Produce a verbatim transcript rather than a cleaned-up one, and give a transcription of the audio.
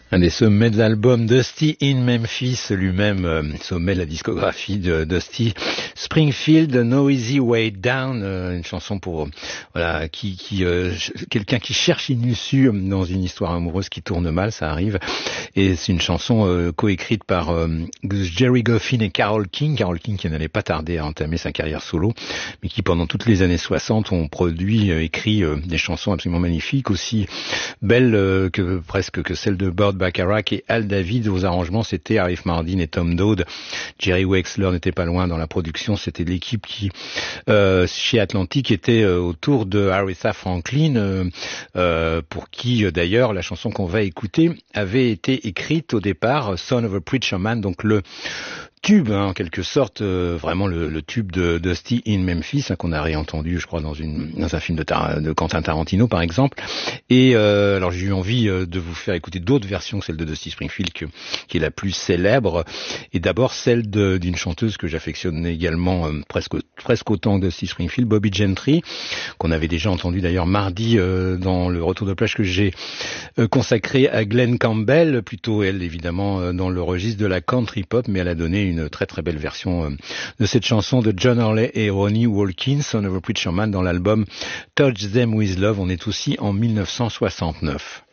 Un des sommets de l'album Dusty in Memphis, lui-même euh, sommet de la discographie de Dusty Springfield, No Easy Way Down, euh, une chanson pour voilà qui, qui euh, quelqu'un qui cherche une issue dans une histoire amoureuse qui tourne mal, ça arrive. Et c'est une chanson euh, coécrite par euh, Jerry Goffin et Carole King, Carole King qui n'allait pas tarder à entamer sa carrière solo, mais qui pendant toutes les années soixante ont produit, euh, écrit euh, des chansons absolument magnifiques, aussi belles euh, que presque que celles de Burt Bacharach et Al David. Aux arrangements, c'était Arif Mardin et Tom Dowd. Jerry Wexler n'était pas loin dans la production. C'était l'équipe qui, euh, chez Atlantic, était euh, autour de Aretha Franklin, euh, euh, pour qui, euh, d'ailleurs, la chanson qu'on va écouter avait été écrite au départ, Son of a Preacher Man, donc le tube, hein, en quelque sorte, euh, vraiment le, le tube de Dusty in Memphis, hein, qu'on a réentendu, je crois, dans, une, dans un film de, Tar- de Quentin Tarantino, par exemple. Et euh, alors j'ai eu envie euh, de vous faire écouter d'autres versions que celle de Dusty Springfield, que, qui est la plus célèbre. Et d'abord celle de, d'une chanteuse que j'affectionne également euh, presque presque autant que Dusty Springfield, Bobby Gentry, qu'on avait déjà entendu d'ailleurs mardi euh, dans le retour de plage que j'ai euh, consacré à Glenn Campbell, plutôt elle évidemment euh, dans le registre de la country pop, mais elle a donné une une très très belle version euh, de cette chanson de John Hurley et Ronnie Walkins, Son of a Preacher Man, dans l'album Touch Them With Love. On est aussi en mille neuf cent soixante-neuf.